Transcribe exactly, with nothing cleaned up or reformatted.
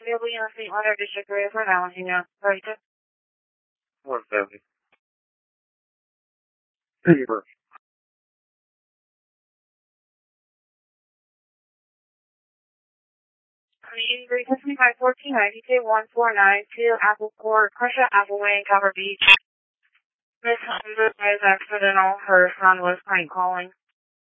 available in the Water District area for Valentina. Right. one seventy. Paper. three five fourteen ninety two one four nine two Apple Court, Crusher, Apple Way, Copper Beach. Miss Hunter is accidental. Her son was prank calling.